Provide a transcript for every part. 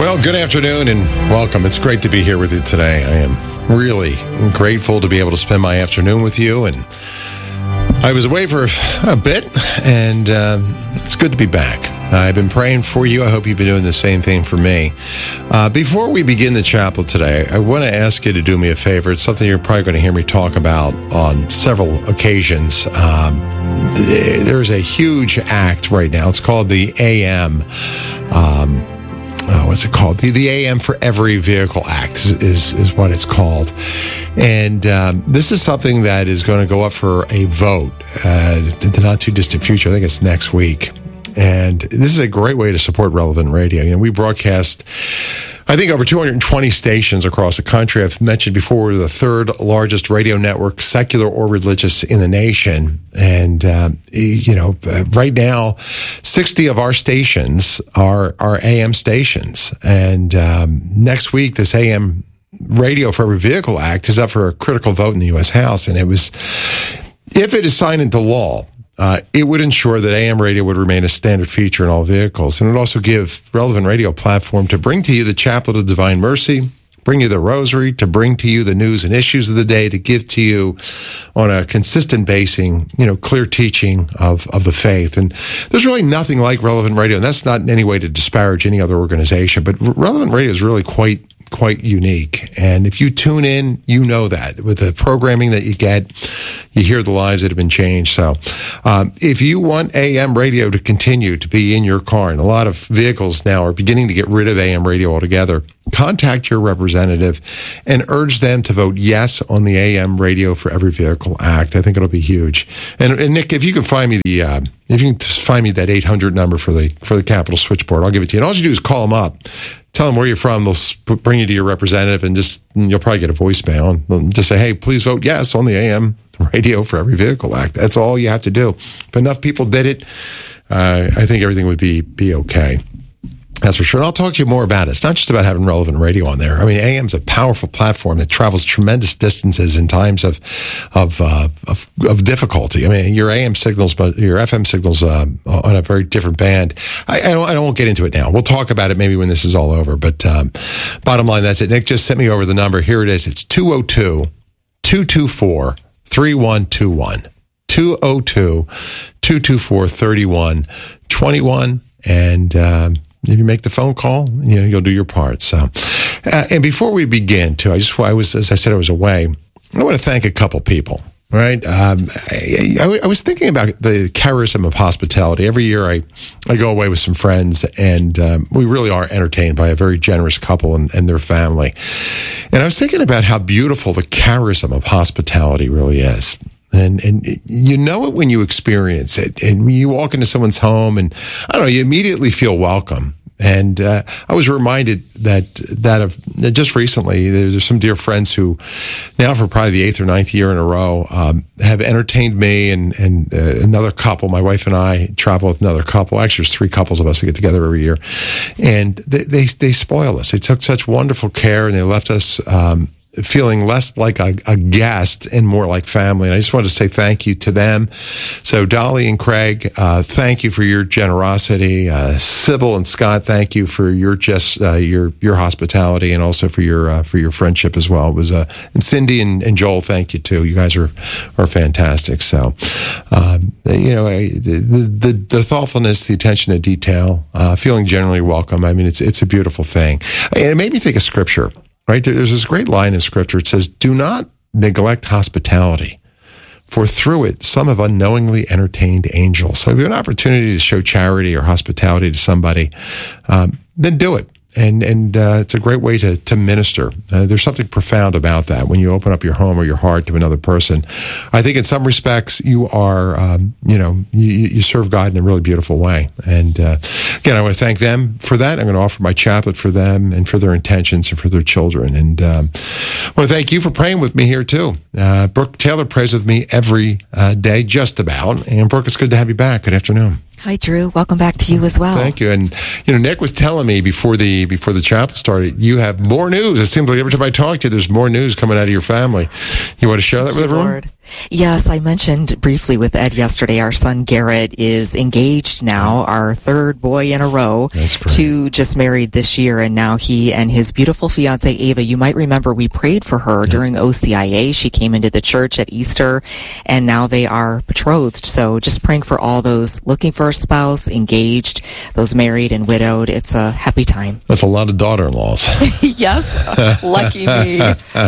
Well, good afternoon and welcome. It's great to be here with you today. I am really grateful to be able to spend my afternoon with you. And I was away for a bit, and it's good to be back. I've been praying for you. I hope you've been doing the same thing for me. Before we begin the chapel today, I want to ask you to do me a favor. It's something you're probably going to hear me talk about on several occasions. There's a huge act right now. It's called the AM. What's it called? The AM for Every Vehicle Act is what it's called. And this is something that is going to go up for a vote in the not too distant future. I think it's next week. And this is a great way to support Relevant Radio. You know, we broadcast, I think, over 220 stations across the country. I've mentioned before, we're the third largest radio network, secular or religious, in the nation. And, right now, 60 of our stations are AM stations. And next week, this AM Radio for Every Vehicle Act is up for a critical vote in the U.S. House. And if it is signed into law, it would ensure that AM radio would remain a standard feature in all vehicles. And it would also give Relevant Radio a platform to bring to you the Chaplet of Divine Mercy, bring you the Rosary, to bring to you the news and issues of the day, to give to you on a consistent basing, clear teaching of the faith. And there's really nothing like Relevant Radio. And that's not in any way to disparage any other organization, but Relevant Radio is really quite unique. And if you tune in, you know that. With the programming that you get, you hear the lives that have been changed. So if you want AM radio to continue to be in your car, and a lot of vehicles now are beginning to get rid of AM radio altogether, contact your representative and urge them to vote yes on the AM Radio for Every Vehicle Act. I think it'll be huge. And Nick, if you can find me that 800 number for the Capitol switchboard, I'll give it to you. And all you do is call them up. Tell them where you're from. They'll bring you to your representative, and you'll probably get a voicemail. And just say, hey, please vote yes on the AM Radio for Every Vehicle Act. That's all you have to do. If enough people did it, I think everything would be okay. That's for sure. And I'll talk to you more about it. It's not just about having Relevant Radio on there. I mean, AM's a powerful platform that travels tremendous distances in times of difficulty. I mean, your AM signals, but your FM signals on a very different band. I won't get into it now. We'll talk about it maybe when this is all over. But bottom line, that's it. Nick just sent me over the number. Here it is. It's 202-224-3121. 202-224-3121. And if you make the phone call, you'll do your part. So, and before we begin, too, as I said, I was away. I want to thank a couple people. Right, I was thinking about the charism of hospitality. Every year, I go away with some friends, and we really are entertained by a very generous couple and their family. And I was thinking about how beautiful the charism of hospitality really is. And you know it when you experience it. And when you walk into someone's home and, I don't know, you immediately feel welcome. And I was reminded that of just recently, there's some dear friends who now for probably the 8th or 9th year in a row have entertained me and another couple. My wife and I travel with another couple. Actually, there's 3 couples of us that get together every year. And they spoil us. They took such wonderful care, and they left us feeling less like a guest and more like family. And I just wanted to say thank you to them. So Dolly and Craig, thank you for your generosity. Sybil and Scott, thank you for your hospitality, and also for your friendship as well. It was and Cindy and Joel, thank you too. You guys are fantastic. So the thoughtfulness, the attention to detail, feeling generally welcome. I mean, it's a beautiful thing. And it made me think of Scripture. Right? There's this great line in Scripture. It says, do not neglect hospitality, for through it some have unknowingly entertained angels. So if you have an opportunity to show charity or hospitality to somebody, then do it. And it's a great way to minister. There's something profound about that when you open up your home or your heart to another person. I think in some respects you are, you serve God in a really beautiful way. And again, I want to thank them for that. I'm going to offer my chaplet for them and for their intentions and for their children. And I want to thank you for praying with me here too. Brooke Taylor prays with me every day, just about. And Brooke, it's good to have you back. Good afternoon. Hi, Drew. Welcome back to you as well. Thank you. And, Nick was telling me before the chapel started, you have more news. It seems like every time I talk to you, there's more news coming out of your family. You want to share that with everyone? Yes, I mentioned briefly with Ed yesterday, our son Garrett is engaged now, our third boy in a row. That's great. Two just married this year, and now he and his beautiful fiancee Ava, you might remember we prayed for her during OCIA. She came into the church at Easter, and now they are betrothed. So just praying for all those looking for a spouse, engaged, those married and widowed. It's a happy time. That's a lot of daughter-in-laws. Yes, lucky me.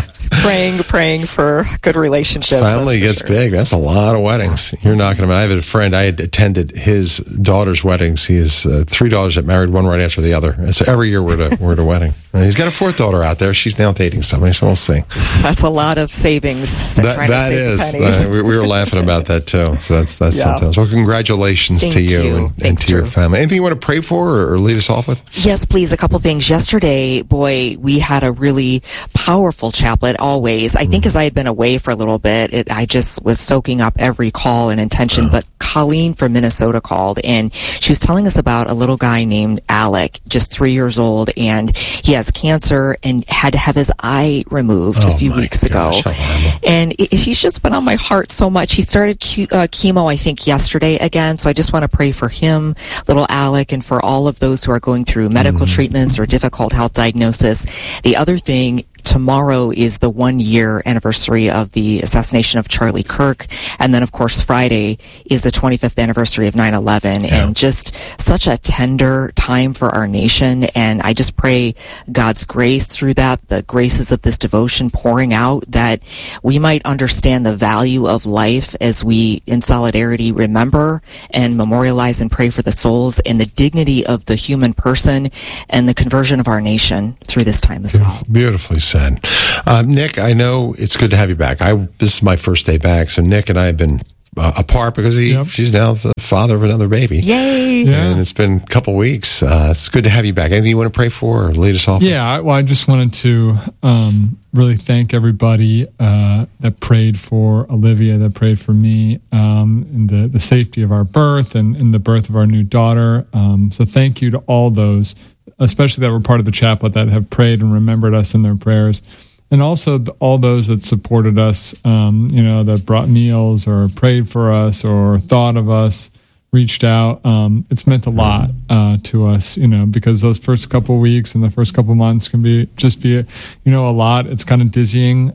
Praying for good relationships. Family gets big. That's a lot of weddings. You're not going to. I have a friend. I had attended his daughter's weddings. He has 3 daughters that married one right after the other. And so every year we're at a wedding. And he's got a 4th daughter out there. She's now dating somebody. So we'll see. That's a lot of savings. That is. We were laughing about that too. So that's sometimes. Well, congratulations to you and to your family. Anything you want to pray for or lead us off with? Yes, please. A couple things. Yesterday, boy, we had a really powerful chaplet. Always, I think, as I had been away for a little bit, I just was soaking up every call and intention. But Colleen from Minnesota called, and she was telling us about a little guy named Alec, just 3 years old, and he has cancer and had to have his eye removed a few weeks ago. And he's just been on my heart so much. He started chemo, I think, yesterday again. So I just want to pray for him, little Alec, and for all of those who are going through medical treatments or difficult health diagnosis. The other thing, tomorrow is the 1-year anniversary of the assassination of Charlie Kirk. And then, of course, Friday is the 25th anniversary of 9/11. Yeah. And just such a tender time for our nation. And I just pray God's grace through that, the graces of this devotion pouring out, that we might understand the value of life as we, in solidarity, remember and memorialize and pray for the souls and the dignity of the human person and the conversion of our nation through this time as well. Beautifully said. Nick, I know it's good to have you back. This is my first day back, so Nick and I have been apart because she's now the father of another baby. Yay! Yeah. And it's been a couple weeks. It's good to have you back. Anything you want to pray for or lead us off? Yeah, I just wanted to really thank everybody that prayed for Olivia, that prayed for me, in the safety of our birth and in the birth of our new daughter. So thank you to all those, especially that were part of the chaplet, that have prayed and remembered us in their prayers. And also all those that supported us, that brought meals or prayed for us or thought of us, reached out. It's meant a lot to us, because those first couple of weeks and the first couple of months can be a lot. It's kind of dizzying,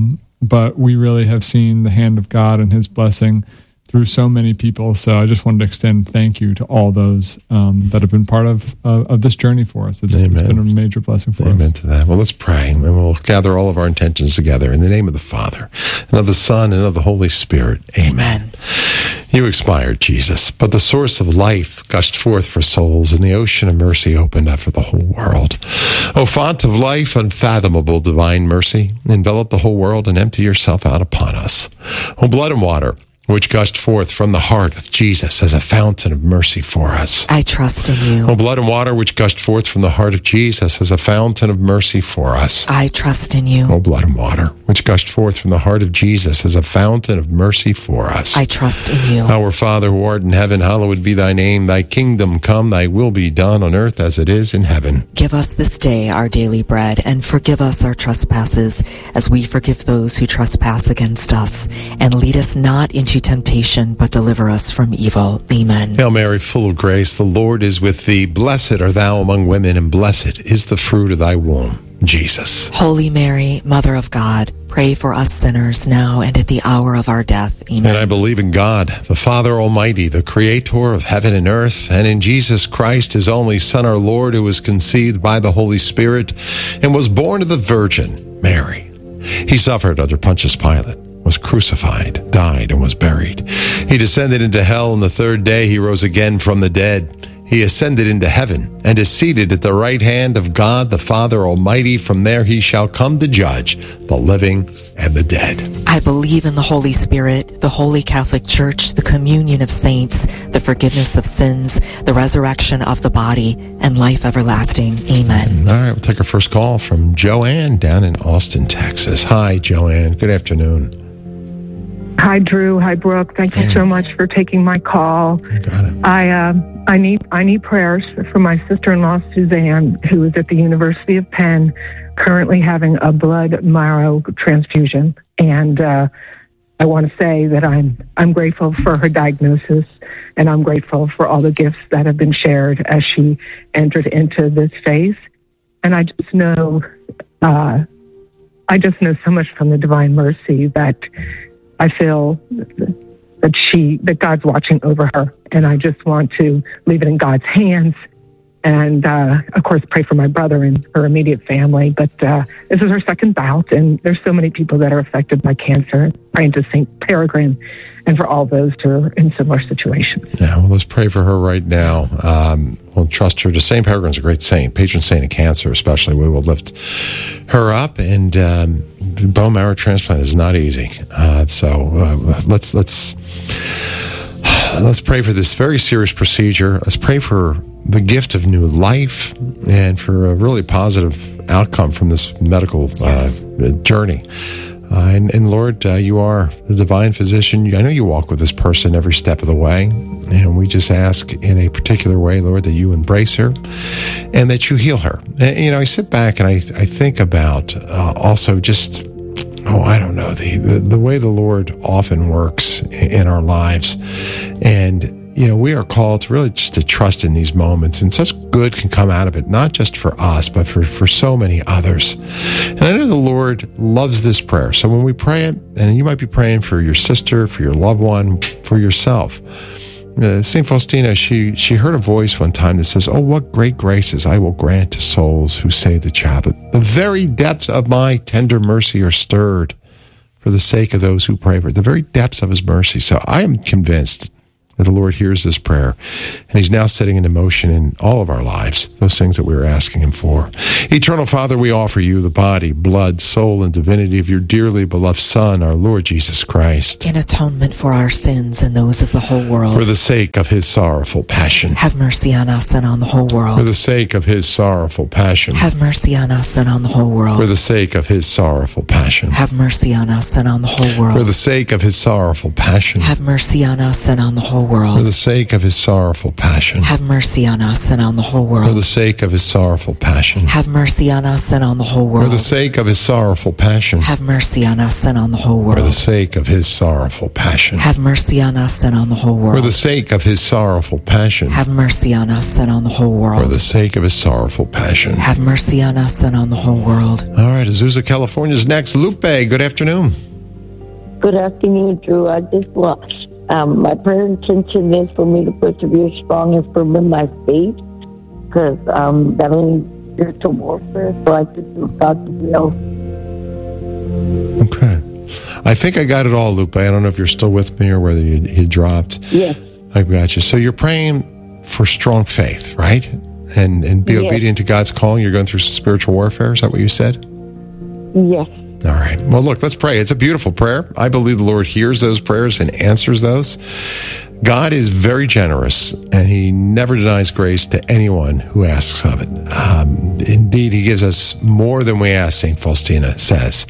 but we really have seen the hand of God and His blessing through so many people. So I just wanted to extend thank you to all those that have been part of this journey for us. It's been a major blessing for us. Amen to that. Well, let's pray, and we'll gather all of our intentions together in the name of the Father, and of the Son, and of the Holy Spirit. Amen. You expired, Jesus, but the source of life gushed forth for souls, and the ocean of mercy opened up for the whole world. O font of life, unfathomable divine mercy, envelop the whole world and empty yourself out upon us. O blood and water, which gushed forth from the heart of Jesus as a fountain of mercy for us. I trust in you. O blood and water, which gushed forth from the heart of Jesus as a fountain of mercy for us. I trust in you. O blood and water, which gushed forth from the heart of Jesus as a fountain of mercy for us. I trust in you. Our Father, who art in heaven, hallowed be thy name. Thy kingdom come, thy will be done on earth as it is in heaven. Give us this day our daily bread, and forgive us our trespasses, as we forgive those who trespass against us. And lead us not into temptation, but deliver us from evil. Amen. Hail Mary, full of grace, the Lord is with thee. Blessed art thou among women, and blessed is the fruit of thy womb, Jesus. Holy Mary, Mother of God, pray for us sinners now and at the hour of our death. Amen. And I believe in God, the Father Almighty, the Creator of heaven and earth, and in Jesus Christ, His only Son, our Lord, who was conceived by the Holy Spirit and was born of the Virgin Mary. He suffered under Pontius Pilate, was crucified, died, and was buried. He descended into hell, and the third day He rose again from the dead. He ascended into heaven and is seated at the right hand of God, the Father Almighty. From there He shall come to judge the living and the dead. I believe in the Holy Spirit, the Holy Catholic Church, the communion of saints, the forgiveness of sins, the resurrection of the body, and life everlasting. Amen. All right, we'll take our first call from Joanne down in Austin, Texas. Hi, Joanne. Good afternoon. Hi, Drew. Hi, Brooke. Thank you so much for taking my call. You got it. I need prayers for my sister-in-law, Suzanne, who is at the University of Penn, currently having a blood marrow transfusion. And I want to say that I'm grateful for her diagnosis, and I'm grateful for all the gifts that have been shared as she entered into this phase. And I just know so much from the divine mercy that I feel that God's watching over her, and I just want to leave it in God's hands. And, of course, pray for my brother and her immediate family. But this is her second bout, and there's so many people that are affected by cancer. Praying to St. Peregrine and for all those who are in similar situations. Yeah, well, let's pray for her right now. We'll trust her to St. Peregrine's a great saint, patron saint of cancer especially. We will lift her up, and bone marrow transplant is not easy. So let's pray for this very serious procedure. Let's pray for the gift of new life and for a really positive outcome from this medical journey. And Lord, you are the divine physician. I know you walk with this person every step of the way. And we just ask in a particular way, Lord, that you embrace her and that you heal her. And, I sit back and I think about also just, I don't know, the way the Lord often works in our lives. And, we are called to really just to trust in these moments, and such good can come out of it, not just for us, but for so many others. And I know the Lord loves this prayer. So when we pray it, and you might be praying for your sister, for your loved one, for yourself. St. Faustina, she heard a voice one time that says, "Oh, what great graces I will grant to souls who say the chaplet. The very depths of my tender mercy are stirred for the sake of those who pray for it." The very depths of his mercy. So I am convinced that the Lord hears this prayer, and he's now setting into motion in all of our lives those things that we were asking him for. Eternal Father, we offer you the body, blood, soul, and divinity of your dearly beloved Son, our Lord Jesus Christ, in atonement for our sins and those of the whole world. For the sake of his sorrowful passion. Have mercy on us and on the whole world. For the sake of his sorrowful passion. Have mercy on us and on the whole world. For the sake of his sorrowful passion. Have mercy on us and on the whole world. For the sake of his sorrowful passion. Have mercy on us and on the whole world. For the sake of his sorrowful passion. Have mercy on us and on the whole world. For the sake of his sorrowful passion. Have mercy on us and on the whole world. For the sake of his sorrowful passion. Have mercy on us and on the whole world. For the sake of his sorrowful passion. Have mercy on us and on the whole world. For the sake of his sorrowful passion. Have mercy on us and on the whole world. For the sake of his sorrowful passion. Have mercy on us and on the whole world. All right, Azusa, California's next. Lupe, good afternoon. Good afternoon, Drew. I just want my prayer intention is for me to persevere strong and firm in my faith, because battling spiritual warfare, so I could do God's will. Okay. I think I got it all, Lupe. I don't know if you're still with me or whether you dropped. Yes. I've got you. So you're praying for strong faith, right? And be obedient to God's calling. You're going through spiritual warfare. Is that what you said? Yes. All right. Well, look, let's pray. It's a beautiful prayer. I believe the Lord hears those prayers and answers those. God is very generous, and he never denies grace to anyone who asks of it. Indeed, he gives us more than we ask, St. Faustina says.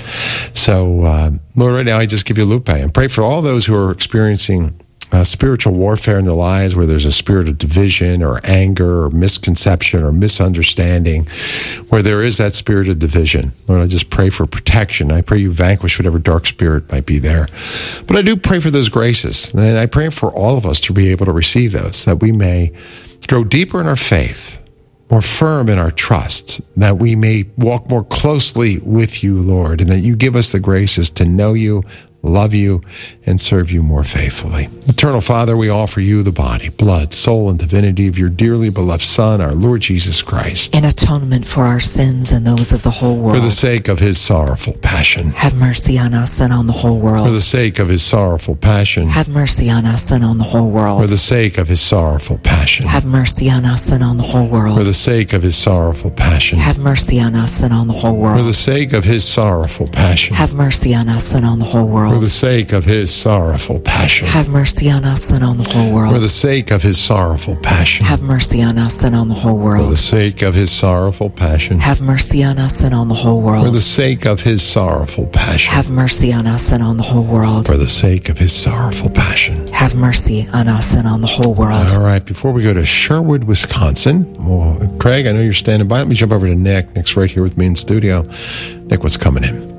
So, Lord, right now I just give you Lupe and pray for all those who are experiencing spiritual warfare in their lives, where there's a spirit of division or anger or misconception or misunderstanding, where there is that spirit of division. Lord, I just pray for protection. I pray you vanquish whatever dark spirit might be there. But I do pray for those graces, and I pray for all of us to be able to receive those, that we may grow deeper in our faith, more firm in our trust, that we may walk more closely with you, Lord, and that you give us the graces to know you, love you, and serve you more faithfully. Eternal Father, we offer you the body, blood, soul, and divinity of your dearly beloved Son, our Lord Jesus Christ, in atonement for our sins and those of the whole world. For the sake of his sorrowful passion. Have mercy on us and on the whole world. For the sake of his sorrowful passion. Have mercy on us and on the whole world. For the sake of his sorrowful passion. Have mercy on us and on the whole world. For the sake of his sorrowful passion. Have mercy on us and on the whole world. For the sake of his sorrowful passion. Have mercy on us and on the whole world. For the sake of his sorrowful passion. Have mercy on us and on the whole world. For the sake of his sorrowful passion. Have mercy on us and on the whole world. For the sake of his sorrowful passion. Have mercy on us and on the whole world. For the sake of his sorrowful passion. Have mercy on us and on the whole world. For the sake of his sorrowful passion. Have mercy on us and on the whole world. All right, before we go to Sherwood, Wisconsin, well, Craig, I know you're standing by. Let me jump over to Nick. Nick's right here with me in studio. Nick, what's coming in?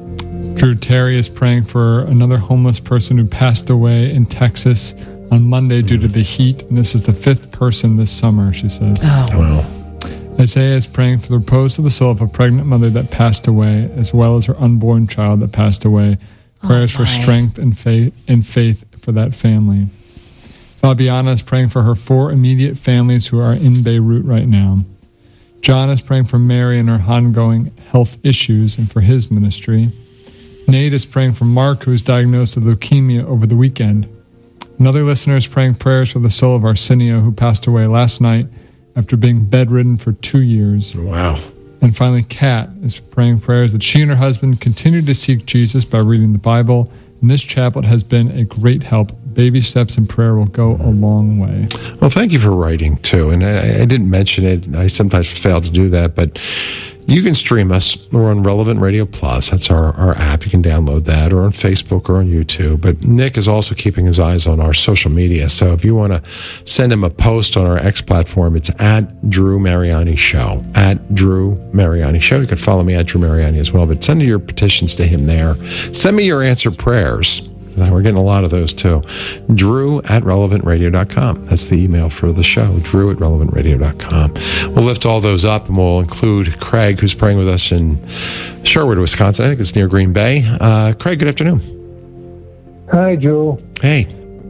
Drew Terry is praying for another homeless person who passed away in Texas on Monday due to the heat. And this is the 5th person this summer, she says. Oh. Well, Isaiah is praying for the repose of the soul of a pregnant mother that passed away, as well as her unborn child that passed away. Prayers for strength and faith for that family. Fabiana is praying for her 4 immediate families who are in Beirut right now. John is praying for Mary and her ongoing health issues and for his ministry. Nate is praying for Mark, who was diagnosed with leukemia over the weekend. Another listener is praying prayers for the soul of Arsenio, who passed away last night after being bedridden for 2 years. wow. And finally, Kat is praying prayers that she and her husband continue to seek Jesus by reading the Bible. And this chaplet has been a great help. Baby steps in prayer will go a long way. Well, thank you for writing, too. And I didn't mention it. I sometimes fail to do that, but you can stream us. We're on Relevant Radio Plus. That's our app. You can download that, or on Facebook or on YouTube. But Nick is also keeping his eyes on our social media. So if you want to send him a post on our X platform, it's at Drew Mariani Show. At Drew Mariani Show. You can follow me at Drew Mariani as well. But send your petitions to him there. Send me your answered prayers. We're getting a lot of those, too. Drew@relevantradio.com. That's the email for the show, Drew@relevantradio.com. We'll lift all those up, and we'll include Craig, who's praying with us in Sherwood, Wisconsin. I think it's near Green Bay. Craig, good afternoon. Hi, Drew. Hey.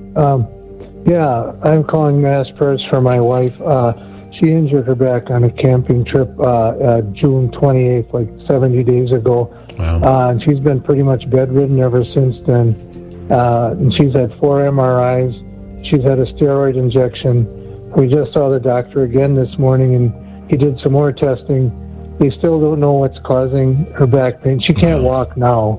Yeah, I'm calling mass prayers for my wife. She injured her back on a camping trip June 28th, like 70 days ago. Wow. And she's been pretty much bedridden ever since then. And she's had 4 MRIs. She's had a steroid injection. We just saw the doctor again this morning, and he did some more testing. They still don't know what's causing her back pain. She can't walk now.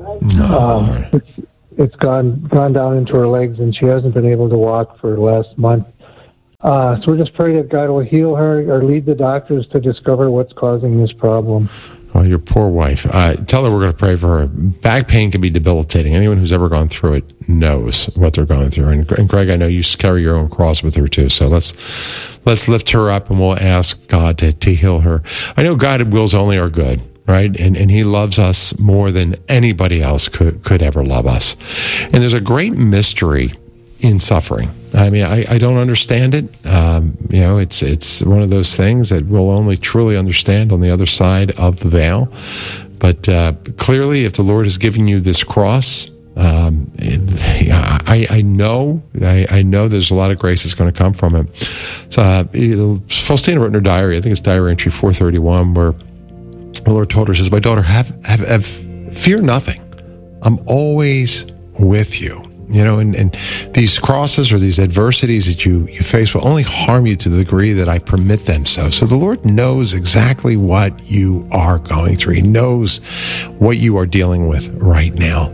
It's gone down into her legs, and she hasn't been able to walk for the last month. So we're just praying that God will heal her or lead the doctors to discover what's causing this problem. Oh, your poor wife. Tell her we're going to pray for her. Back pain can be debilitating. Anyone who's ever gone through it knows what they're going through. And Greg, I know you carry your own cross with her too. So let's lift her up, and we'll ask God to heal her. I know God wills only our good, right? And He loves us more than anybody else could ever love us. And there's a great mystery in suffering. I mean, I don't understand it. It's one of those things that we'll only truly understand on the other side of the veil. But clearly, if the Lord has given you this cross, I know there's a lot of grace that's going to come from it. So, Faustina wrote in her diary, I think it's diary entry 431, where the Lord told her, says, "My daughter, have fear nothing. I'm always with you." You know, and these crosses or these adversities that you face will only harm you to the degree that I permit them so. So the Lord knows exactly what you are going through. He knows what you are dealing with right now.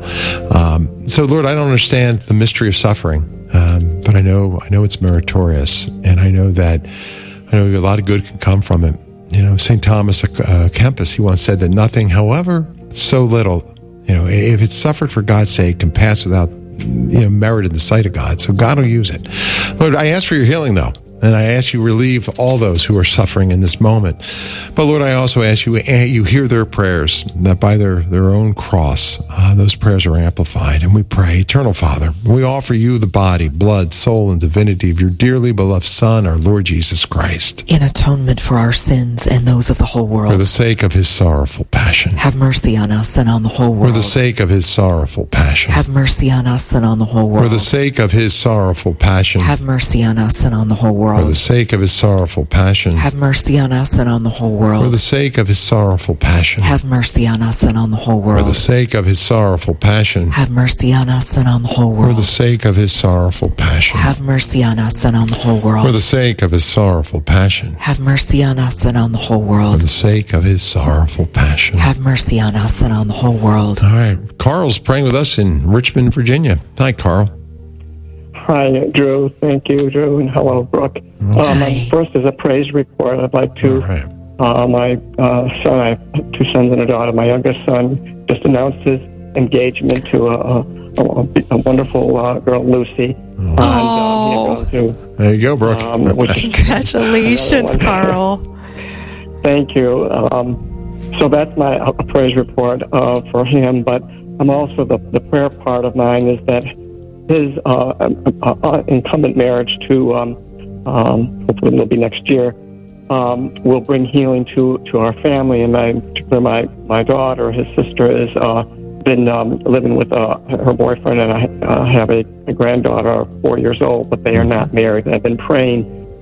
So Lord, I don't understand the mystery of suffering, but I know it's meritorious, and I know a lot of good can come from it. You know, St. Thomas Kempis, he once said that nothing, however so little, if it's suffered for God's sake, can pass without merit in the sight of God. So God will use it. Lord, I ask for your healing, though. And I ask you relieve all those who are suffering in this moment. But Lord, I also ask you hear their prayers, that by their own cross, those prayers are amplified. And we pray, Eternal Father, we offer you the body, blood, soul, and divinity of your dearly beloved Son, our Lord Jesus Christ. In atonement for our sins and those of the whole world. For the sake of his sorrowful passion. Have mercy on us and on the whole world. For the sake of his sorrowful passion. Have mercy on us and on the whole world. For the sake of his sorrowful passion. Have mercy on us and on the whole world. For the sake of his sorrowful passion. Have mercy on us and on the whole world. For the sake of his sorrowful passion. Have mercy on us and on the whole world. For the sake of his sorrowful passion. Have mercy on us and on the whole world. For the sake of his sorrowful passion. Have mercy on us and on the whole world. For the sake of his sorrowful passion. Have mercy on us and on the whole world. For the sake of his sorrowful passion. Have mercy on us and on the whole world. All right. Carl's praying with us in Richmond, Virginia. Hi, Carl. Hi, Drew. Thank you, Drew, and hello, Brooke. First is a praise report. I'd like to, my son, I have 2 sons and a daughter. My youngest son just announced his engagement to a wonderful girl, Lucy. There you go, Brooke. Congratulations, Carl. Thank you. So that's my praise report for him, but I'm also the prayer part of mine is that his incumbent marriage to hopefully it'll be next year will bring healing to our family, and particularly my daughter. His sister has been living with her boyfriend, and I have a granddaughter, 4 years old, but they are not married. And I've been praying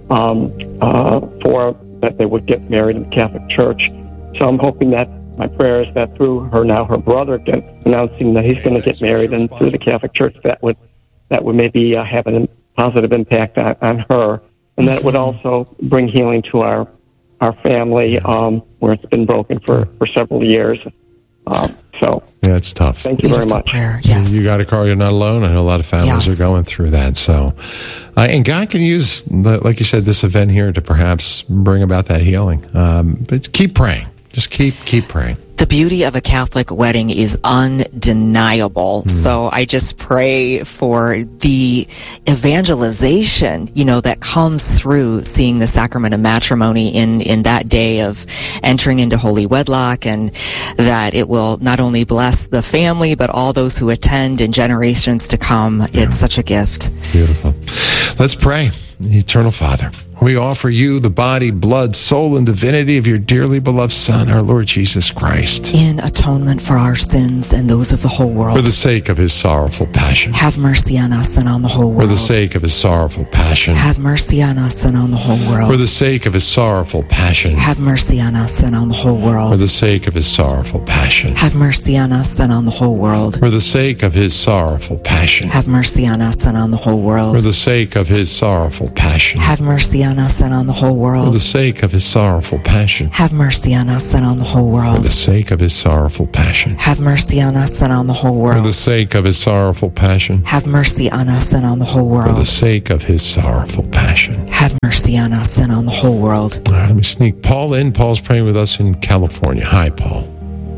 for that they would get married in the Catholic Church. So I'm hoping that my prayer is that through her brother announcing that he's going to get married, and through the Catholic Church that would maybe have a positive impact on her, and that would also bring healing to our family, where it's been broken for several years. So yeah, it's tough. Thank you very much. Yes. You got it, Carl. You're not alone. I know a lot of families are going through that. So, and God can use, like you said, this event here to perhaps bring about that healing. But keep praying. Just keep praying. The beauty of a Catholic wedding is undeniable. So I just pray for the evangelization, that comes through seeing the sacrament of matrimony in that day of entering into holy wedlock, and that it will not only bless the family, but all those who attend in generations to come. Yeah. It's such a gift. Beautiful. Let's pray. Eternal Father, we offer you the body, blood, soul, and divinity of your dearly beloved Son, our Lord Jesus Christ, in atonement for our sins and those of the whole world. For the sake of his sorrowful passion. Have mercy on us and on the whole world. For the sake of his sorrowful passion. Have mercy on us and on the whole world. For the sake of his sorrowful passion. Have mercy on us and on the whole world. For the sake of his sorrowful passion. Have mercy on us and on the whole world. For the sake of his sorrowful passion. Have mercy on us and on the whole world. For the sake of his sorrowful passion. Have mercy on us and on the whole world. For the sake of his sorrowful passion. Have mercy on us and on the whole world. For the sake of his sorrowful passion. Have mercy on us and on the whole world. For the sake of his sorrowful passion. Have mercy on us and on the whole world. For the sake of his sorrowful passion. Have mercy on us and on the whole world. All right, let me sneak Paul in. Paul's praying with us in California. Hi, Paul.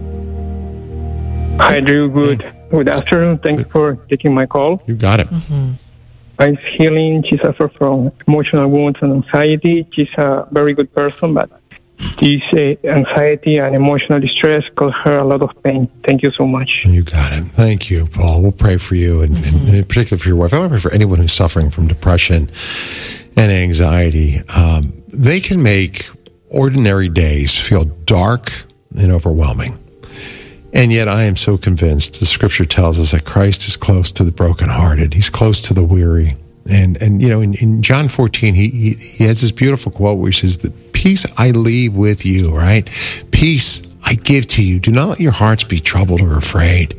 Hi, Drew. Good afternoon. Thanks for taking my call. You got it. I'm healing. She suffers from emotional wounds and anxiety. She's a very good person, but this anxiety and emotional distress cause her a lot of pain. Thank you so much. You got it. Thank you, Paul. We'll pray for you, and in particular for your wife. I want to pray for anyone who's suffering from depression and anxiety. They can make ordinary days feel dark and overwhelming. And yet I am so convinced, the scripture tells us that Christ is close to the brokenhearted. He's close to the weary. And in John 14, he has this beautiful quote where he says, "The peace I leave with you," right? Peace I give to you. Do not let your hearts be troubled or afraid.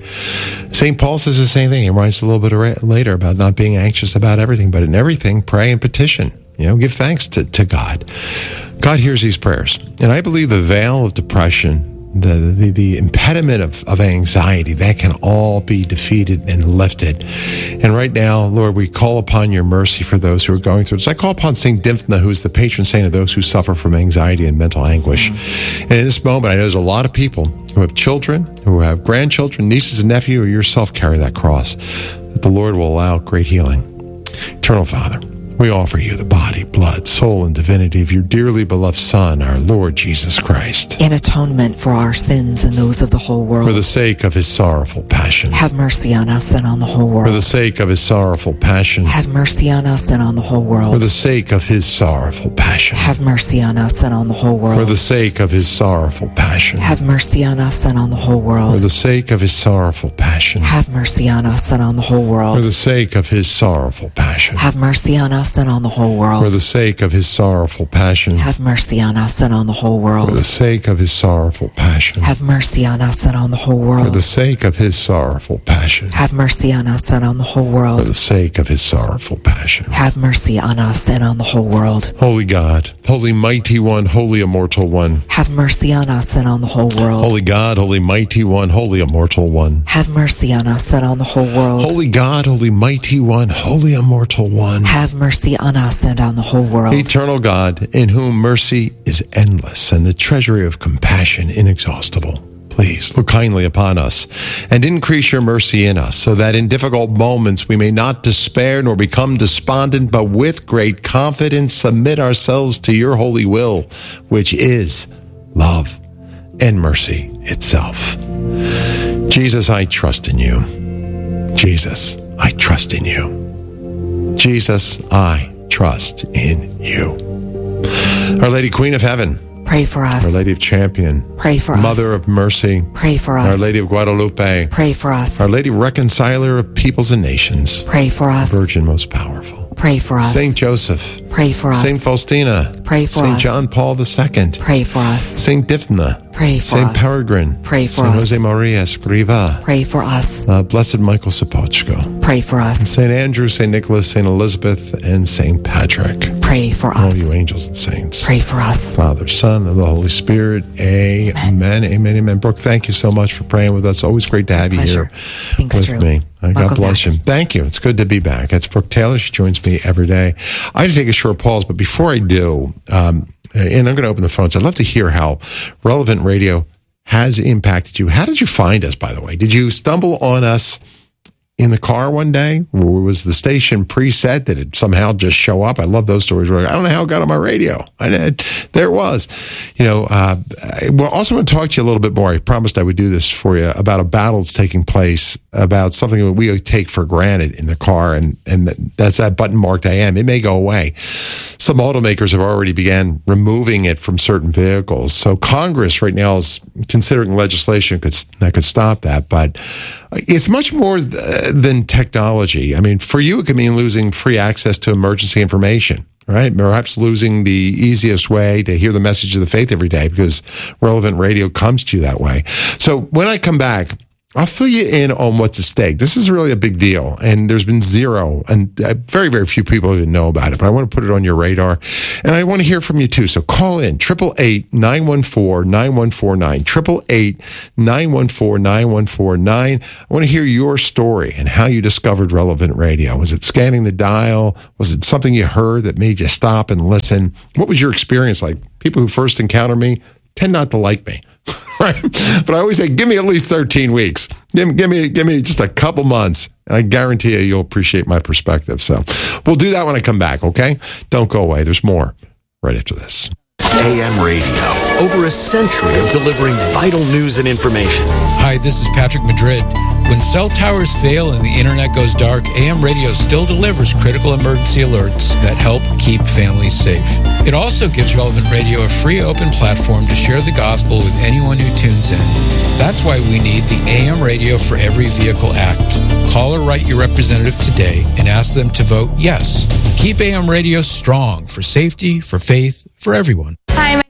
St. Paul says the same thing. He writes a little bit later about not being anxious about everything, but in everything, pray and petition. Give thanks to God. God hears these prayers. And I believe the veil of depression, the impediment of anxiety, that can all be defeated and lifted. And right now, Lord, we call upon your mercy for those who are going through this. I call upon St. Dymphna, who is the patron saint of those who suffer from anxiety and mental anguish. And in this moment, I know there's a lot of people who have children, who have grandchildren, nieces and nephews, or yourself carry that cross, that the Lord will allow great healing. Eternal Father, we offer you the body, blood, soul, and divinity of your dearly beloved Son, our Lord Jesus Christ, in atonement for our sins and those of the whole world. For the sake of his sorrowful passion. Have mercy on us and on the whole world. For the sake of his sorrowful passion. Have mercy on us and on the whole world. For the sake of his sorrowful passion. Have mercy on us and on the whole world. For the sake of his sorrowful passion. Have mercy on us and on the whole world. For the sake of his sorrowful passion. Have mercy on us and on the whole world. For the sake of his sorrowful passion. Have mercy on us and on the whole world. For the sake of his sorrowful passion. Have mercy on us and on the whole world. For the sake of his sorrowful passion. Have mercy on us and on the whole world. For the sake of his sorrowful passion. Have mercy on us and on the whole world. For the sake of his sorrowful passion. Have mercy on us and on the whole world. Holy God, holy mighty one, holy immortal one. Have mercy on us and on the whole world. Holy God, holy mighty one, holy immortal one. Have mercy on us and on the whole world. Holy God, holy mighty one, holy immortal one. Have mercy on us and on the whole world. Eternal God, in whom mercy is endless and the treasury of compassion inexhaustible. Please look kindly upon us and increase your mercy in us, so that in difficult moments we may not despair nor become despondent, but with great confidence submit ourselves to your holy will, which is love and mercy itself. Jesus, I trust in you. Jesus, I trust in you. Jesus, I trust in you. Our Lady Queen of Heaven, pray for us. Our Lady of Champion, pray for us. Mother of Mercy, pray for us. Our Lady of Guadalupe, pray for us. Our Lady Reconciler of Peoples and Nations, pray for us. Virgin most powerful, pray for us. Saint Joseph, pray for us. Saint Faustina, pray for Saint us. John Paul II, pray for us. Saint Diphna, pray for Saint us. Peregrine, pray for Saint us. Jose Maria Escriva, pray for us. Blessed Michael Sapochko, pray for us. Saint Andrew, Saint Nicholas, Saint Elizabeth, and Saint Patrick, pray for all us. you angels and saints, pray for us. Father, Son, and the Holy Spirit. Amen. Amen. Amen. Brooke, thank you so much for praying with us. Always great to have you here with me. God bless you. Thank you. It's good to be back. That's Brooke Taylor. She joins me every day. I had to take a short pause, but before I do, and I'm going to open the phones, I'd love to hear how Relevant Radio has impacted you. How did you find us, by the way? Did you stumble on us in the car one day? Or was the station preset? Did it somehow just show up? I love those stories where I don't know how it got on my radio. There it was. Well, also want to talk to you a little bit more. I promised I would do this for you about a battle that's taking place about something that we take for granted in the car, and that's that button marked AM. It may go away. Some automakers have already began removing it from certain vehicles. So Congress right now is considering legislation that could stop that, but it's much more than technology. I mean, for you, it could mean losing free access to emergency information, right? Perhaps losing the easiest way to hear the message of the faith every day because Relevant Radio comes to you that way. So when I come back, I'll fill you in on what's at stake. This is really a big deal, and there's been zero, and very, very few people even know about it, but I want to put it on your radar, and I want to hear from you too. So call in, 888-914-9149, 888-914-9149. I want to hear your story and how you discovered Relevant Radio. Was it scanning the dial? Was it something you heard that made you stop and listen? What was your experience like? People who first encounter me tend not to like me. Right. But I always say, give me at least 13 weeks. Give me just a couple months. And I guarantee you'll appreciate my perspective. So we'll do that when I come back, okay? Don't go away. There's more right after this. AM radio, over a century of delivering vital news and information. Hi, this is Patrick Madrid. When cell towers fail and the internet goes dark, AM radio still delivers critical emergency alerts that help keep families safe. It also gives Relevant Radio a free open platform to share the gospel with anyone who tunes in. That's why we need the AM Radio for Every Vehicle Act. Call or write your representative today and ask them to vote yes. Keep AM radio strong for safety, for faith, for everyone. Hi.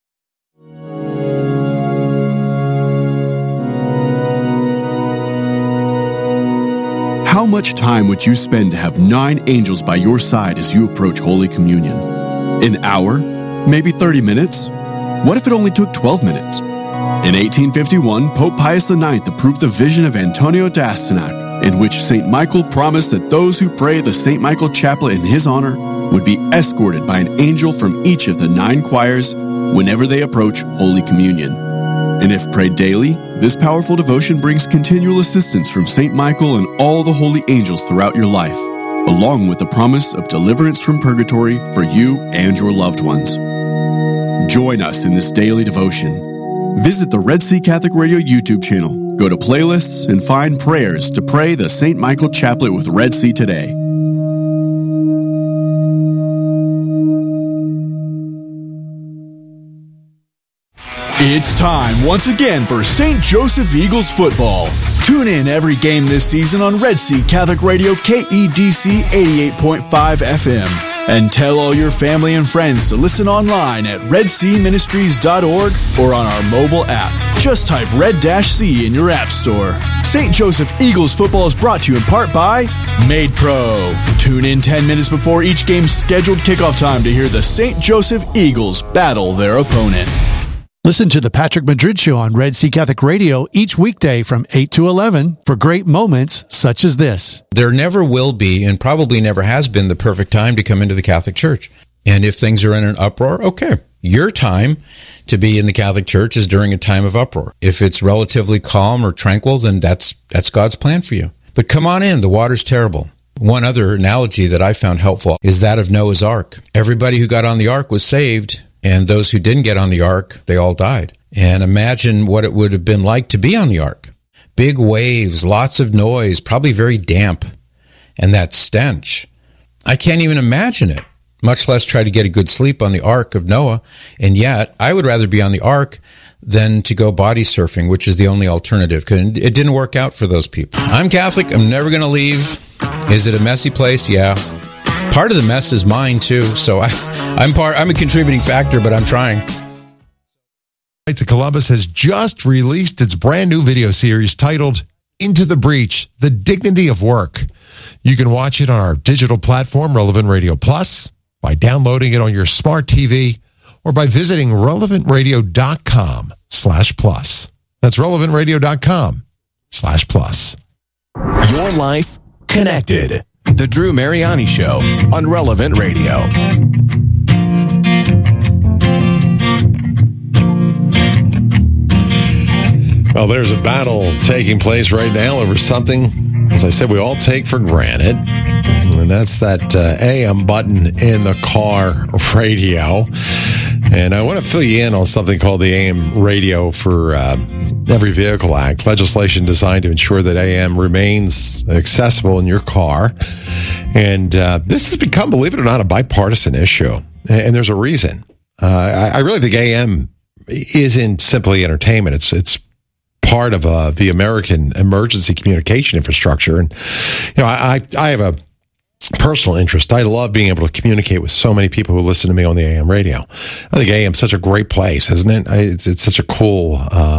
How much time would you spend to have 9 angels by your side as you approach Holy Communion? An hour? Maybe 30 minutes? What if it only took 12 minutes? In 1851, Pope Pius IX approved the vision of Antonio d'Astyanac, in which St. Michael promised that those who pray the St. Michael Chaplet in his honor would be escorted by an angel from each of the 9 choirs whenever they approach Holy Communion. And if prayed daily, this powerful devotion brings continual assistance from St. Michael and all the holy angels throughout your life, along with the promise of deliverance from purgatory for you and your loved ones. Join us in this daily devotion. Visit the Red Sea Catholic Radio YouTube channel, go to playlists, and find prayers to pray the St. Michael Chaplet with Red Sea today. It's time once again for St. Joseph Eagles football. Tune in every game this season on Red Sea Catholic Radio KEDC 88.5 FM. And tell all your family and friends to listen online at redseaministries.org or on our mobile app. Just type Red-C in your app store. St. Joseph Eagles football is brought to you in part by Made Pro. Tune in 10 minutes before each game's scheduled kickoff time to hear the St. Joseph Eagles battle their opponent. Listen to the Patrick Madrid Show on Red Sea Catholic Radio each weekday from 8 to 11 for great moments such as this. There never will be, and probably never has been, the perfect time to come into the Catholic Church. And if things are in an uproar, okay. Your time to be in the Catholic Church is during a time of uproar. If it's relatively calm or tranquil, then that's God's plan for you. But come on in. The water's terrible. One other analogy that I found helpful is that of Noah's Ark. Everybody who got on the ark was saved, and those who didn't get on the ark, they all died. And imagine what it would have been like to be on the ark. big waves, lots of noise, probably very damp, and that stench. I can't even imagine it, much less try to get a good sleep on the Ark of Noah. And yet, I would rather be on the Ark than to go body surfing, which is the only alternative. It didn't work out for those people. I'm Catholic. I'm never going to leave. Is it a messy place? Yeah. Part of the mess is mine, too. So I'm a contributing factor, but I'm trying. Knights of Columbus has just released its brand new video series titled Into the Breach, The Dignity of Work. You can watch it on our digital platform, Relevant Radio Plus, by downloading it on your smart TV, or by visiting relevantradio.com/plus. That's relevantradio.com/plus. Your life connected. The Drew Mariani Show on Relevant Radio. Well, there's a battle taking place right now over something, as I said, we all take for granted. And that's that AM button in the car radio. And I want to fill you in on something called the AM Radio for Every Vehicle Act, legislation designed to ensure that AM remains accessible in your car. And this has become, believe it or not, a bipartisan issue. And there's a reason. I really think AM isn't simply entertainment. It's part of the American emergency communication infrastructure. And, you know, I have a personal interest. I love being able to communicate with so many people who listen to me on the AM radio. I think AM is such a great place, isn't it? It's such a cool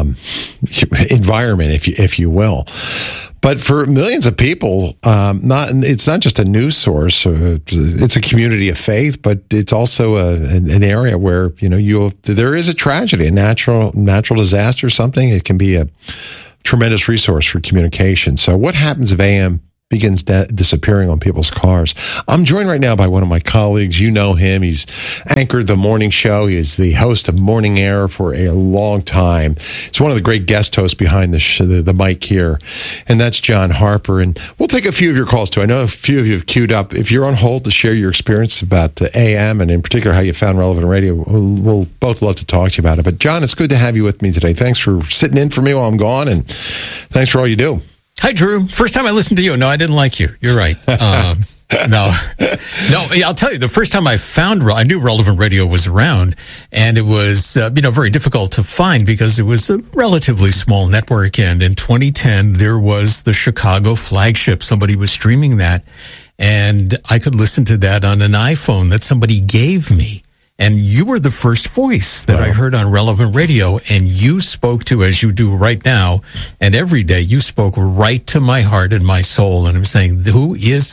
environment, if you will. But for millions of people, it's not just a news source. It's a community of faith, but it's also an area where there is a tragedy, a natural disaster, something. It can be a tremendous resource for communication. So, what happens if AM begins disappearing on people's cars? I'm joined right now by one of my colleagues. You know him. He's anchored the morning show. He is the host of Morning Air for a long time. He's one of the great guest hosts behind the mic here, and that's John Harper. And we'll take a few of your calls, too. I know a few of you have queued up. If you're on hold to share your experience about AM, and in particular how you found Relevant Radio, we'll both love to talk to you about it. But, John, it's good to have you with me today. Thanks for sitting in for me while I'm gone, and thanks for all you do. Hi, Drew. First time I listened to you. No, I didn't like you. You're right. No, I'll tell you, the first time I knew Relevant Radio was around, and it was, very difficult to find because it was a relatively small network. And in 2010, there was the Chicago flagship. Somebody was streaming that, and I could listen to that on an iPhone that somebody gave me. And you were the first voice that I heard on Relevant Radio, and you spoke to, as you do right now, and every day you spoke right to my heart and my soul. And I'm saying, who is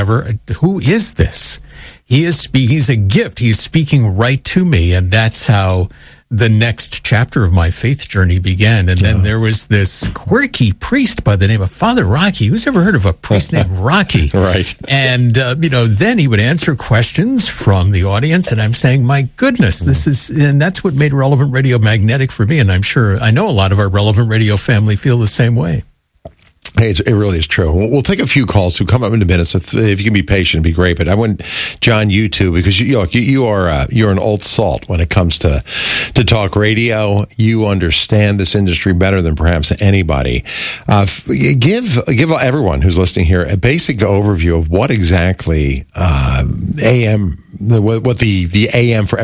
this? He's a gift. He's speaking right to me. And that's how the next chapter of my faith journey began. And then there was this quirky priest by the name of Father Rocky. Who's ever heard of a priest named Rocky? Right. And, then he would answer questions from the audience. And I'm saying, my goodness, and that's what made Relevant Radio magnetic for me. And I know a lot of our Relevant Radio family feel the same way. Hey, it really is true. We'll take a few calls who come up in a minute. So if you can be patient, it'd be great. But I want John, you too, because you're an old salt when it comes to talk radio. You understand this industry better than perhaps anybody. Give everyone who's listening here a basic overview of what exactly AM. What the AM for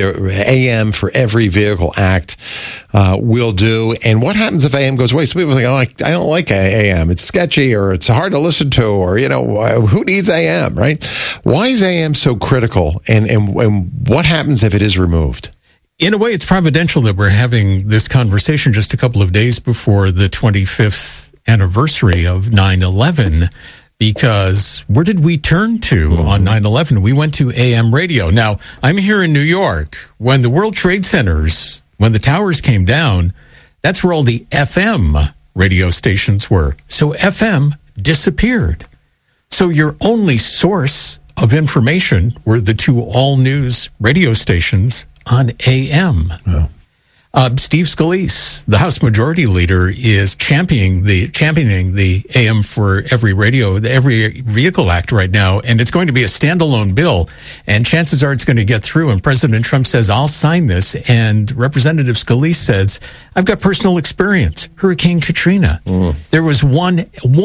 Every Vehicle Act will do, and what happens if AM goes away? Some people think, I don't like AM. It's sketchy, or it's hard to listen to, or who needs AM, right? Why is AM so critical, and what happens if it is removed? In a way, it's providential that we're having this conversation just a couple of days before the 25th anniversary of 9/11. Because where did we turn to on 9/11? We went to AM radio. Now, I'm here in New York. When the World Trade Centers, when the towers came down, that's where all the FM radio stations were. So FM disappeared. So your only source of information were the two all-news radio stations on AM. Steve Scalise, the House Majority Leader, is championing the AM for Every Radio, the Every Vehicle Act right now, and it's going to be a standalone bill, and chances are it's going to get through, and President Trump says, I'll sign this, and Representative Scalise says, I've got personal experience. Hurricane Katrina. There was one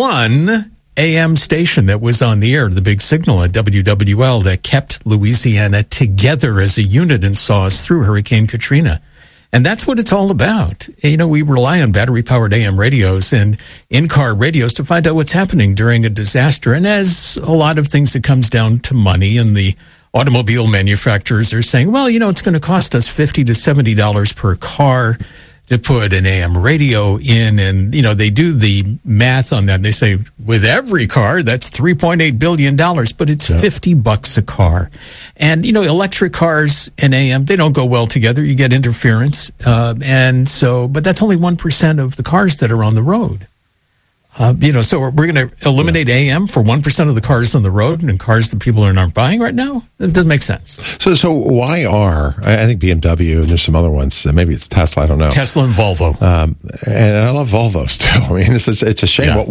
AM station that was on the air, the big signal at WWL, that kept Louisiana together as a unit and saw us through Hurricane Katrina. And that's what it's all about. You know, we rely on battery-powered AM radios and in-car radios to find out what's happening during a disaster. And as a lot of things, it comes down to money, and the automobile manufacturers are saying, well, you know, it's going to cost us $50 to $70 per car to put an AM radio in. And, you know, they do the math on that. They say with every car, that's $3.8 billion, but it's $50 a car. And, you know, electric cars and AM, they don't go well together. You get interference. And so, but that's only 1% of the cars that are on the road. You know, so we're going to eliminate AM for 1% of the cars on the road and cars that people aren't buying right now? That doesn't make sense. So why I think BMW, and there's some other ones, maybe it's Tesla, I don't know. Tesla and Volvo. And I love Volvos too. I mean, it's a shame. Yeah.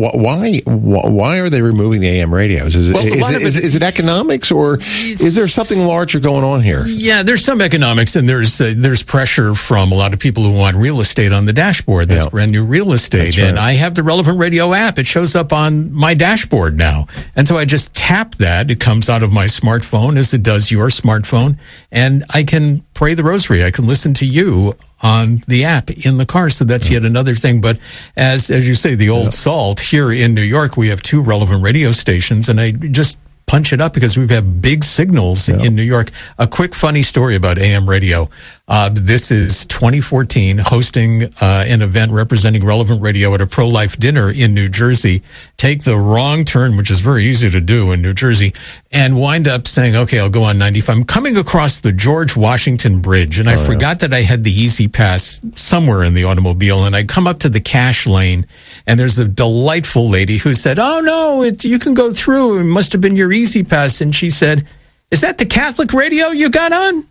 Why are they removing the AM radios? Is it economics, or is there something larger going on here? Yeah, there's some economics, and there's pressure from a lot of people who want real estate on the dashboard. That's brand new real estate. Right. And I have the Relevant Radio app. It shows up on my dashboard now. And so I just tap that. It comes out of my smartphone as it does your smartphone. And I can pray the rosary. I can listen to you on the app in the car. So that's yet another thing. But as you say, the old salt, here in New York, we have 2 relevant radio stations. And I just punch it up because we have big signals in New York. A quick funny story about AM radio. This is 2014, hosting an event representing Relevant Radio at a pro-life dinner in New Jersey. Take the wrong turn, which is very easy to do in New Jersey, and wind up saying, okay, I'll go on 95. I'm coming across the George Washington Bridge, and I forgot that I had the Easy Pass somewhere in the automobile, and I come up to the cash lane, and there's a delightful lady who said, oh, no, you can go through. It must have been your Easy Pass. And she said, is that the Catholic radio you got on?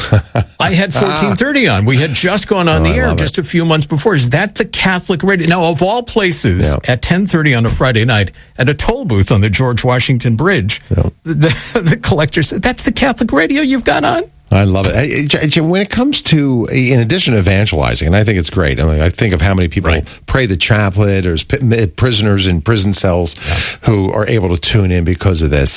I had 1430 on. We had just gone on the air just a few months before. Is that the Catholic radio? Now, of all places, at 10:30 on a Friday night, at a toll booth on the George Washington Bridge, the collector said, that's the Catholic radio you've got on? I love it. When it comes to, in addition to evangelizing, and I think it's great, I think of how many people pray the chaplet, or prisoners in prison cells who are able to tune in because of this.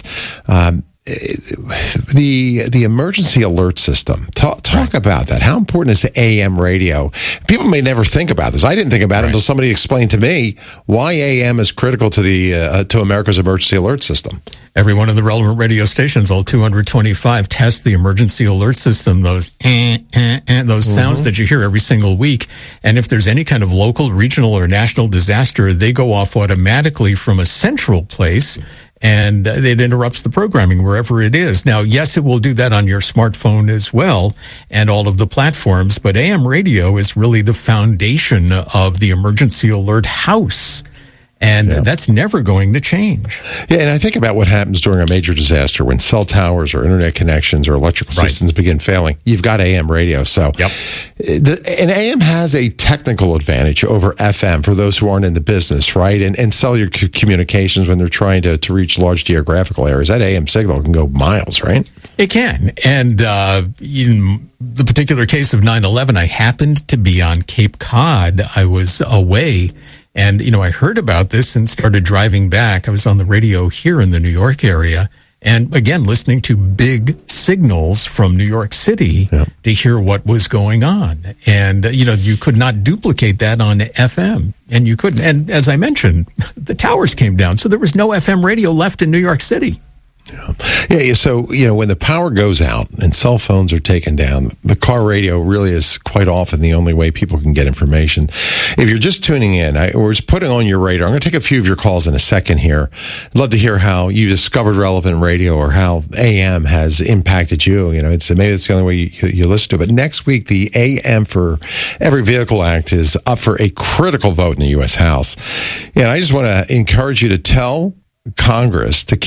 The emergency alert system. Talk about that. How important is AM radio? People may never think about this. I didn't think about it until somebody explained to me why AM is critical to to America's emergency alert system. Every one of the relevant radio stations, all 225, test the emergency alert system, those sounds that you hear every single week. And if there's any kind of local, regional, or national disaster, they go off automatically from a central place, and it interrupts the programming wherever it is. Now, yes, it will do that on your smartphone as well, and all of the platforms, but AM radio is really the foundation of the emergency alert house. And that's never going to change. Yeah, and I think about what happens during a major disaster when cell towers or internet connections or electrical systems begin failing. You've got AM radio. So, and AM has a technical advantage over FM for those who aren't in the business, right? And cellular communications when they're trying to reach large geographical areas. That AM signal can go miles, right? It can. And in the particular case of 9/11, I happened to be on Cape Cod. I was away. And, I heard about this and started driving back. I was on the radio here in the New York area. And again, listening to big signals from New York City to hear what was going on. And, you could not duplicate that on FM. And you couldn't. And as I mentioned, the towers came down. So there was no FM radio left in New York City. Yeah. So, when the power goes out and cell phones are taken down, the car radio really is quite often the only way people can get information. If you're just tuning in, or just putting on your radar, I'm going to take a few of your calls in a second here. I'd love to hear how you discovered relevant radio or how AM has impacted you. Maybe it's the only way you listen to it. But next week, the AM for Every Vehicle Act is up for a critical vote in the U.S. House. And I just want to encourage you to tell Congress to keep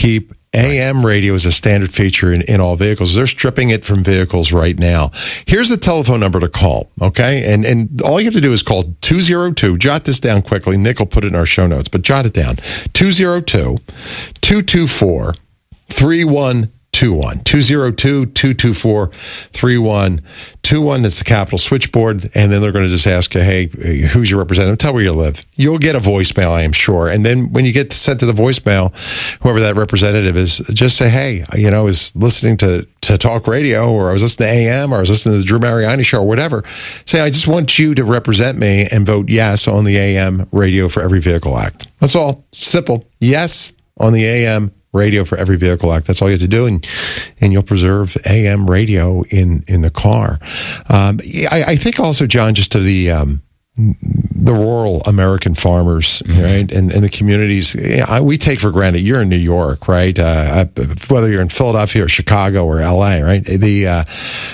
AM radio is a standard feature in all vehicles. They're stripping it from vehicles right now. Here's the telephone number to call, okay? And all you have to do is call 202. Jot this down quickly. Nick will put it in our show notes, but jot it down. 202-224-3121. 202-224-3121. That's the Capital switchboard. And then they're going to just ask you, hey, who's your representative? Tell where you live. You'll get a voicemail, I am sure. And then when you get sent to the voicemail, whoever that representative is, just say, hey, I was listening to talk radio, or I was listening to AM, or I was listening to the Drew Mariani show, or whatever. Say, I just want you to represent me and vote yes on the AM Radio for Every Vehicle Act. That's all. Simple. Yes on the AM Radio for Every Vehicle Act. That's all you have to do, and you'll preserve AM radio in the car. I think also, John, just to the rural American farmers, right, and the communities. We take for granted. You're in New York, right? Whether you're in Philadelphia or Chicago or LA, right? We have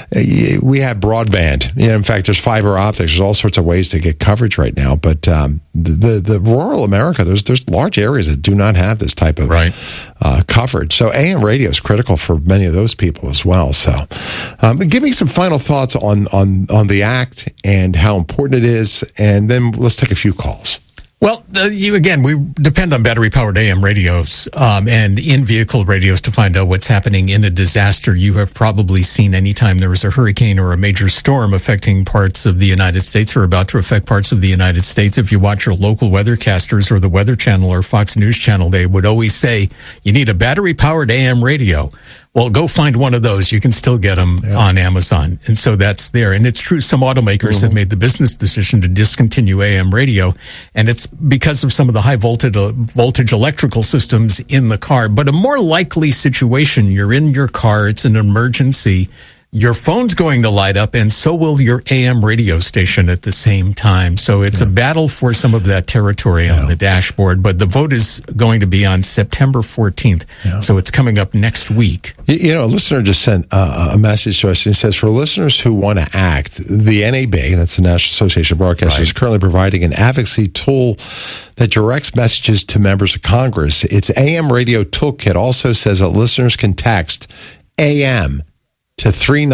broadband. In fact, there's fiber optics. There's all sorts of ways to get coverage right now. But the rural America, there's large areas that do not have this type of coverage. So AM radio is critical for many of those people as well. So, give me some final thoughts on the act and how important it is, and then let's take a few calls. Well, we depend on battery-powered AM radios and in-vehicle radios to find out what's happening in a disaster. You have probably seen anytime there was a hurricane or a major storm affecting parts of the United States or about to affect parts of the United States. If you watch your local weathercasters or the Weather Channel or Fox News Channel, they would always say, you need a battery-powered AM radio. Well, go find one of those. You can still get them on Amazon. And so that's there. And it's true, some automakers have made the business decision to discontinue AM radio. And it's because of some of the high voltage electrical systems in the car. But a more likely situation, you're in your car, it's an emergency. Your phone's going to light up, and so will your AM radio station at the same time. So it's a battle for some of that territory on the dashboard. But the vote is going to be on September 14th. So it's coming up next week. A listener just sent a message to us. And it says, for listeners who want to act, the NAB, that's the National Association of Broadcasters, is currently providing an advocacy tool that directs messages to members of Congress. Its AM radio toolkit also says that listeners can text AM to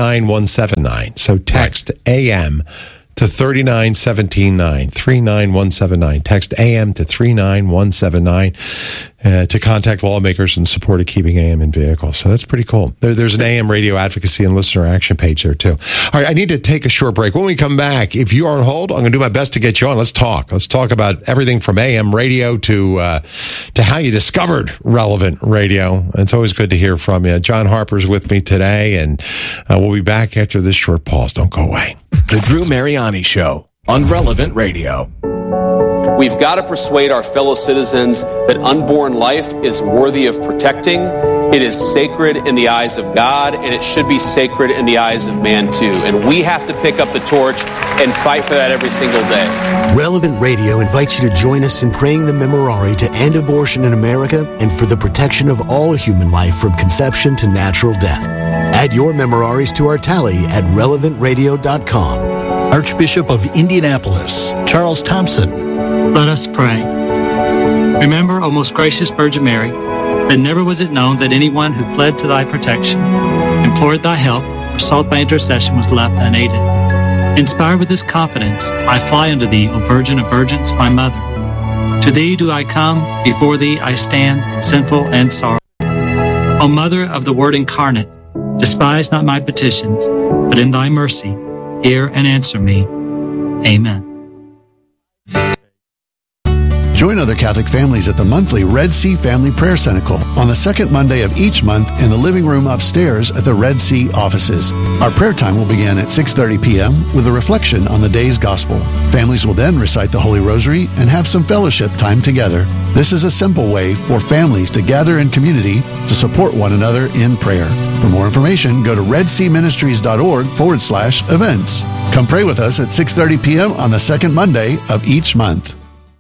39179. So text AM to 39179. 39179. Text AM to 39179 to contact lawmakers in support of keeping AM in vehicles. So that's pretty cool. There's an AM radio advocacy and listener action page there too. All right, I need to take a short break. When we come back, if you are on hold, I'm going to do my best to get you on. Let's talk. Let's talk about everything from AM radio to how you discovered relevant radio. It's always good to hear from you. John Harper's with me today, and we'll be back after this short pause. Don't go away. The Drew Mariani Show on Relevant Radio. We've got to persuade our fellow citizens that unborn life is worthy of protecting. It is sacred in the eyes of God, and it should be sacred in the eyes of man too. And we have to pick up the torch and fight for that every single day. Relevant Radio invites you to join us in praying the Memorare to end abortion in America and for the protection of all human life from conception to natural death. Add your Memoraries to our tally at relevantradio.com. Archbishop of Indianapolis, Charles Thompson. Let us pray. Remember, O most gracious Virgin Mary, that never was it known that anyone who fled to thy protection, implored thy help, or sought thy intercession was left unaided. Inspired with this confidence, I fly unto thee, O Virgin of Virgins, my mother. To thee do I come, before thee I stand, sinful and sorrowful. O Mother of the Word incarnate, despise not my petitions, but in thy mercy, hear and answer me. Amen. Join other Catholic families at the monthly Red Sea Family Prayer Cenacle on the second Monday of each month in the living room upstairs at the Red Sea offices. Our prayer time will begin at 6:30 p.m. with a reflection on the day's gospel. Families will then recite the Holy Rosary and have some fellowship time together. This is a simple way for families to gather in community to support one another in prayer. For more information, go to redseaministries.org/events. Come pray with us at 6:30 p.m. on the second Monday of each month.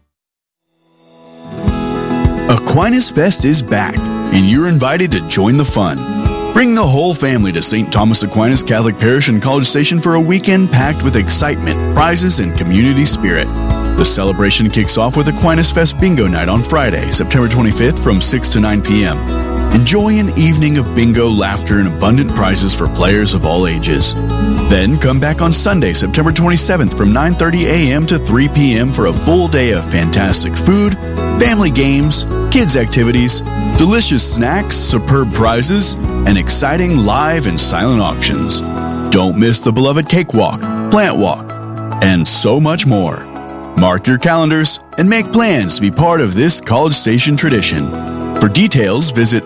Aquinas Fest is back, and you're invited to join the fun. Bring the whole family to St. Thomas Aquinas Catholic Parish in College Station for a weekend packed with excitement, prizes, and community spirit. The celebration kicks off with Aquinas Fest Bingo Night on Friday, September 25th from 6 to 9 p.m. Enjoy an evening of bingo, laughter, and abundant prizes for players of all ages. Then come back on Sunday, September 27th from 9:30 a.m. to 3 p.m. for a full day of fantastic food, family games, kids' activities, delicious snacks, superb prizes, and exciting live and silent auctions. Don't miss the beloved cakewalk, plant walk, and so much more. Mark your calendars and make plans to be part of this College Station tradition. For details, visit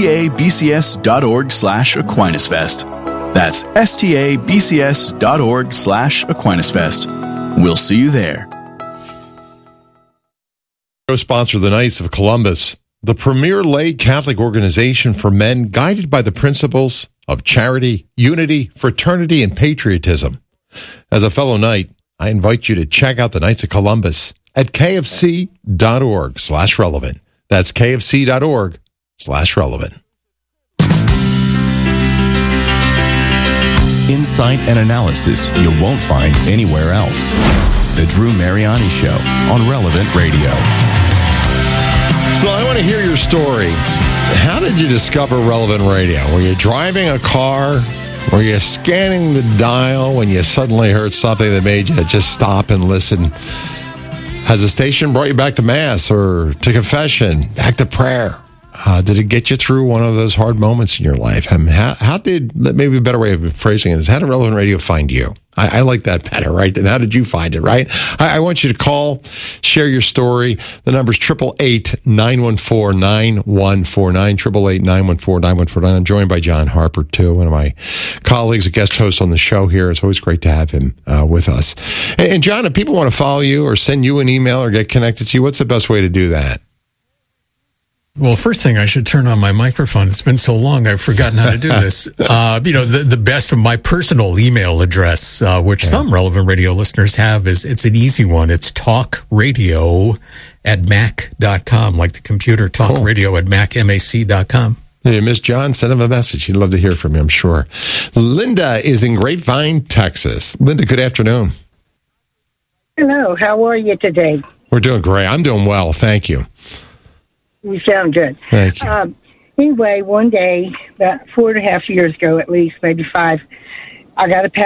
stabcs.org/AquinasFest. That's stabcs.org/AquinasFest. We'll see you there. Co-sponsor the Knights of Columbus, the premier lay Catholic organization for men guided by the principles of charity, unity, fraternity, and patriotism. As a fellow Knight, I invite you to check out the Knights of Columbus at kfc.org/relevant. That's kfc.org/relevant. Insight and analysis you won't find anywhere else. The Drew Mariani Show on Relevant Radio. So I want to hear your story. How did you discover Relevant Radio? Were you driving a car? Were you scanning the dial when you suddenly heard something that made you just stop and listen? Has the station brought you back to Mass or to confession, back to prayer? Did it get you through one of those hard moments in your life? How did, maybe a better way of phrasing it is, how did Relevant Radio find you? I like that better, right? And how did you find it, right? I want you to call, share your story. The number's 888-914-9149, 888-914-9149. I'm joined by John Harper, too, one of my colleagues, a guest host on the show here. It's always great to have him with us. And John, if people want to follow you or send you an email or get connected to you, what's the best way to do that? Well, first thing, I should turn on my microphone. It's been so long, I've forgotten how to do this. The best of my personal email address, which some Relevant Radio listeners have, it's an easy one. It's talkradio@mac.com, like the computer, talkradio@mac.com. Hey, Miss John, send him a message. He'd love to hear from you, I'm sure. Linda is in Grapevine, Texas. Linda, good afternoon. Hello, how are you today? We're doing great. I'm doing well, thank you. You sound good. Thank you. Anyway, one day, about 4.5 years ago at least, maybe 5, I got a